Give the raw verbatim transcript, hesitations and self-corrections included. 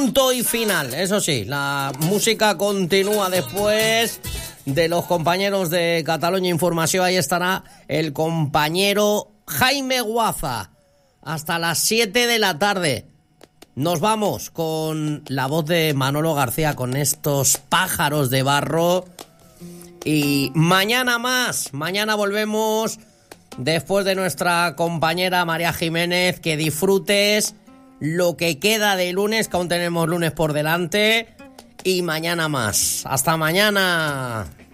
Punto y final. Eso sí, la música continúa después de los compañeros de Cataluña Información. Ahí estará el compañero Jaime Guaza hasta las siete de la tarde. Nos vamos con la voz de Manolo García, con estos pájaros de barro. Y mañana más, mañana volvemos después de nuestra compañera María Jiménez. Que disfrutes lo que queda de lunes, que aún tenemos lunes por delante. Y mañana más. Hasta mañana.